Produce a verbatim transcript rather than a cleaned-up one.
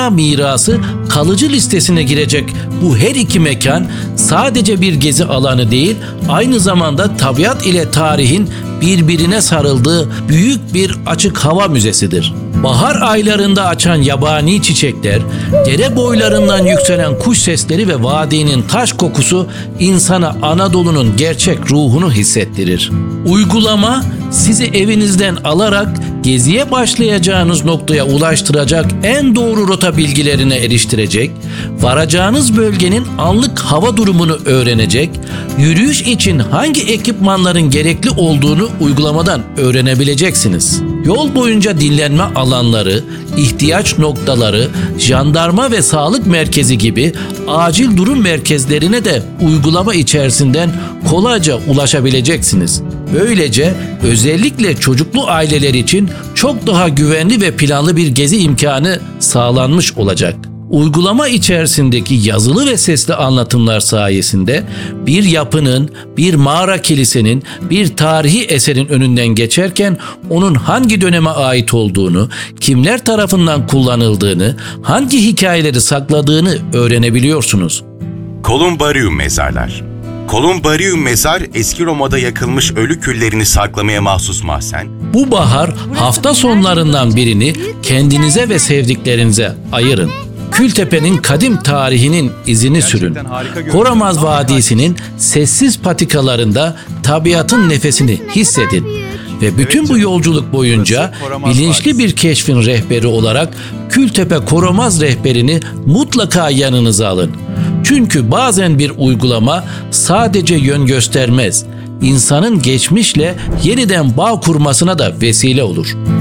Dünya Mirası kalıcı listesine girecek bu her iki mekan sadece bir gezi alanı değil, aynı zamanda tabiat ile tarihin birbirine sarıldığı büyük bir açık hava müzesidir. Bahar aylarında açan yabani çiçekler, dere boylarından yükselen kuş sesleri ve vadinin taş kokusu insana Anadolu'nun gerçek ruhunu hissettirir. Uygulama sizi evinizden alarak geziye başlayacağınız noktaya ulaştıracak en doğru rota bilgilerine eriştirecek, varacağınız bölgenin anlık hava durumunu öğrenecek, yürüyüş için hangi ekipmanların gerekli olduğunu uygulamadan öğrenebileceksiniz. Yol boyunca dinlenme alanları, ihtiyaç noktaları, jandarma ve sağlık merkezi gibi acil durum merkezlerine de uygulama içerisinden kolayca ulaşabileceksiniz. Böylece özellikle çocuklu aileler için çok daha güvenli ve planlı bir gezi imkanı sağlanmış olacak. Uygulama içerisindeki yazılı ve sesli anlatımlar sayesinde bir yapının, bir mağara kilisenin, bir tarihi eserin önünden geçerken onun hangi döneme ait olduğunu, kimler tarafından kullanıldığını, hangi hikayeleri sakladığını öğrenebiliyorsunuz. Columbarium mezarlar. Columbarium mezar eski Roma'da yakılmış ölü küllerini saklamaya mahsus mahzen. Bu bahar hafta sonlarından birini kendinize ve sevdiklerinize ayırın. Kültepe'nin kadim tarihinin izini sürün. Koramaz Vadisi'nin sessiz patikalarında tabiatın nefesini hissedin. Ve bütün bu yolculuk boyunca bilinçli bir keşfin rehberi olarak Kültepe Koramaz rehberini mutlaka yanınıza alın. Çünkü bazen bir uygulama sadece yön göstermez, insanın geçmişle yeniden bağ kurmasına da vesile olur.